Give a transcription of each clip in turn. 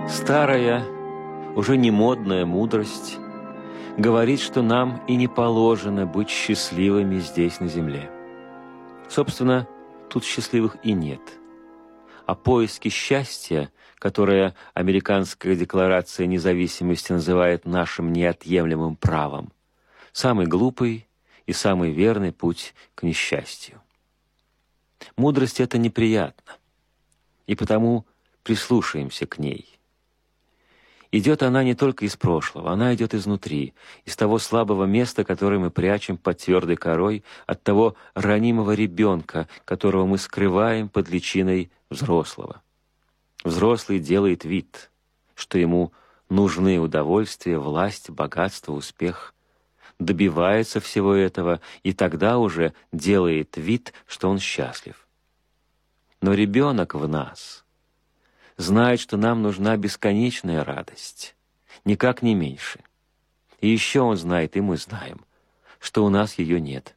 Старая, уже не модная мудрость говорит, что нам и не положено быть счастливыми здесь, на земле. Собственно, тут счастливых и нет. А поиски счастья, которое Американская декларация независимости называет нашим неотъемлемым правом, самый глупый и самый верный путь к несчастью. Мудрость это неприятно, и потому прислушаемся к ней. Идет она не только из прошлого, она идет изнутри, из того слабого места, которое мы прячем под твердой корой, от того ранимого ребенка, которого мы скрываем под личиной взрослого. Взрослый делает вид, что ему нужны удовольствие, власть, богатство, успех. Добивается всего этого и тогда уже делает вид, что он счастлив. Но ребенок в нас знает, что нам нужна бесконечная радость, никак не меньше. И еще он знает, и мы знаем, что у нас ее нет.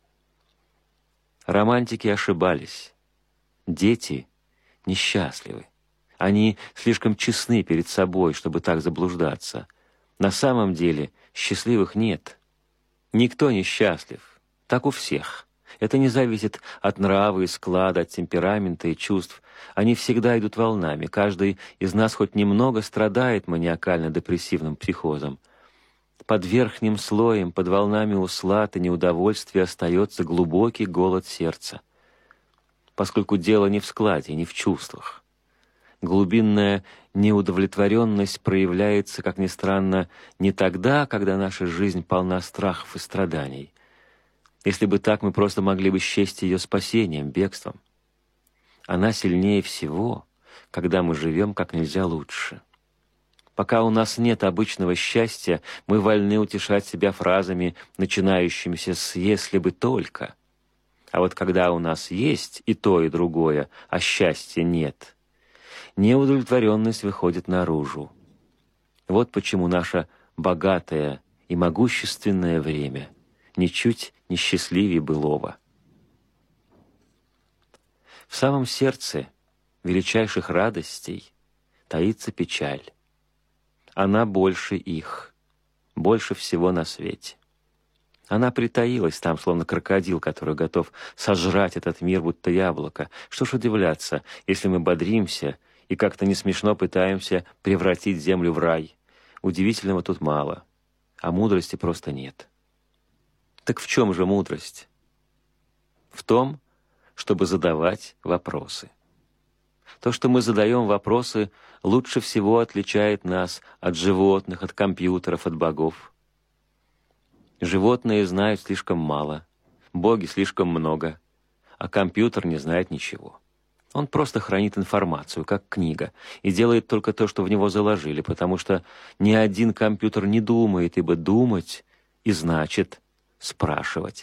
Романтики ошибались. Дети несчастливы. Они слишком честны перед собой, чтобы так заблуждаться. На самом деле счастливых нет. Никто не счастлив. Так у всех. Это не зависит от нрава и склада, от темперамента и чувств. Они всегда идут волнами. Каждый из нас хоть немного страдает маниакально-депрессивным психозом. Под верхним слоем, под волнами услад и неудовольствия остается глубокий голод сердца. Поскольку дело не в складе, не в чувствах. Глубинная неудовлетворенность проявляется, как ни странно, не тогда, когда наша жизнь полна страхов и страданий. Если бы так, мы просто могли бы счесть ее спасением, бегством. Она сильнее всего, когда мы живем как нельзя лучше. Пока у нас нет обычного счастья, мы вольны утешать себя фразами, начинающимися с «если бы только». А вот когда у нас есть и то, и другое, а счастья нет, неудовлетворенность выходит наружу. Вот почему наше богатое и могущественное время ничуть не счастливее былого. В самом сердце величайших радостей таится печаль. Она больше их, больше всего на свете. Она притаилась там, словно крокодил, который готов сожрать этот мир, будто яблоко. Что ж удивляться, если мы бодримся и как-то не смешно пытаемся превратить землю в рай. Удивительного тут мало, а мудрости просто нет. Так в чем же мудрость? В том, чтобы задавать вопросы. То, что мы задаем вопросы, лучше всего отличает нас от животных, от компьютеров, от богов. Животные знают слишком мало, боги слишком много, а компьютер не знает ничего. Он просто хранит информацию, как книга, и делает только то, что в него заложили, потому что ни один компьютер не думает, ибо думать и значит спрашивать.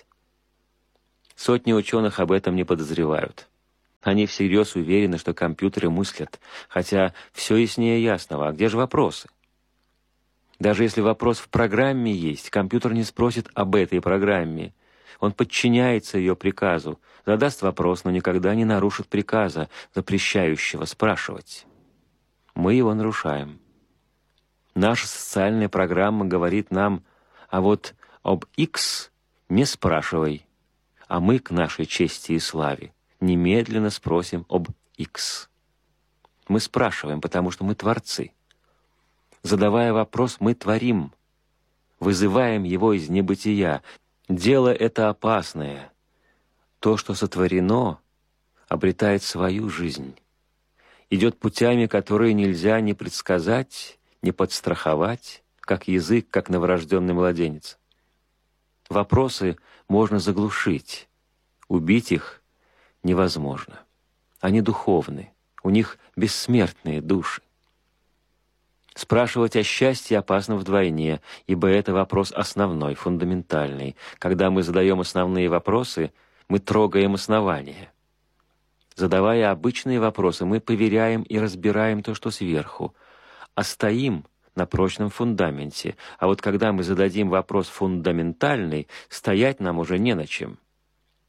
Сотни ученых об этом не подозревают. Они всерьез уверены, что компьютеры мыслят, хотя все яснее ясного. А где же вопросы? Даже если вопрос в программе есть, компьютер не спросит об этой программе. Он подчиняется ее приказу, задаст вопрос, но никогда не нарушит приказа, запрещающего спрашивать. Мы его нарушаем. Наша социальная программа говорит нам: а вот об X не спрашивай, а мы к нашей чести и славе немедленно спросим об X. Мы спрашиваем, потому что мы творцы. Задавая вопрос, мы творим, вызываем его из небытия. Дело это опасное. То, что сотворено, обретает свою жизнь. Идет путями, которые нельзя ни предсказать, ни подстраховать, как язык, как новорожденный младенец. Вопросы можно заглушить, убить их невозможно. Они духовны, у них бессмертные души. Спрашивать о счастье опасно вдвойне, ибо это вопрос основной, фундаментальный. Когда мы задаем основные вопросы, мы трогаем основания. Задавая обычные вопросы, мы поверяем и разбираем то, что сверху, а стоим на прочном фундаменте. А вот когда мы зададим вопрос фундаментальный, стоять нам уже не на чем.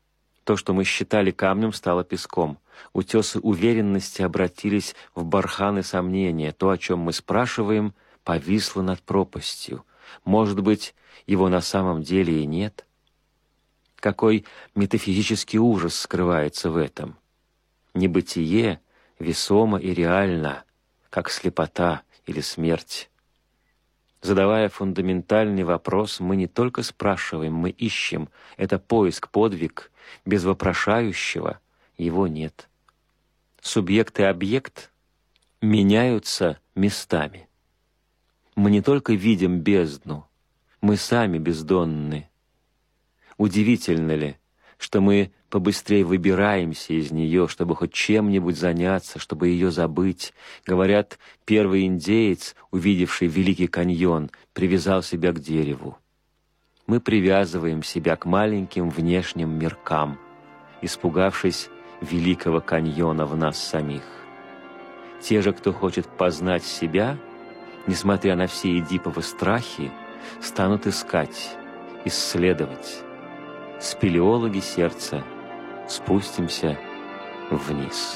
То, что мы считали камнем, стало песком. Утесы уверенности обратились в барханы сомнения. То, о чем мы спрашиваем, повисло над пропастью. Может быть, его на самом деле и нет? Какой метафизический ужас скрывается в этом? Небытие весомо и реально, как слепота или смерть. Задавая фундаментальный вопрос, мы не только спрашиваем, мы ищем. Это поиск, подвиг. Без вопрошающего его нет. Субъект и объект меняются местами. Мы не только видим бездну, мы сами бездонны. Удивительно ли, что мы побыстрее выбираемся из нее, чтобы хоть чем-нибудь заняться, чтобы ее забыть? Говорят, первый индеец, увидевший Великий каньон, привязал себя к дереву. Мы привязываем себя к маленьким внешним миркам, испугавшись Великого каньона в нас самих. Те же, кто хочет познать себя, несмотря на все эдиповы страхи, станут искать, исследовать. Спелеологи сердца, спустимся вниз.